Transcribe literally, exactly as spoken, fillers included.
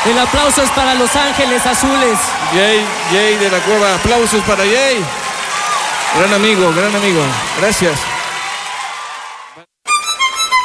El aplauso es para Los Ángeles Azules. Jay, Jay de la Cueva. Aplausos para Jay. Gran amigo, gran amigo. Gracias.